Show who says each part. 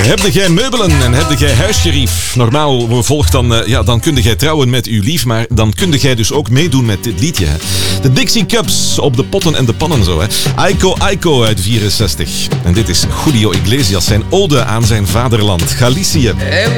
Speaker 1: Heb jij meubelen en heb jij huisgerief? Normaal volgt dan kun jij trouwen met uw lief, maar dan kun jij dus ook meedoen met dit liedje. Hè. De Dixie Cups op de potten en de pannen zo. Hè. Aiko Aiko uit 64. En dit is Julio Iglesias, zijn ode aan zijn vaderland, Galicië.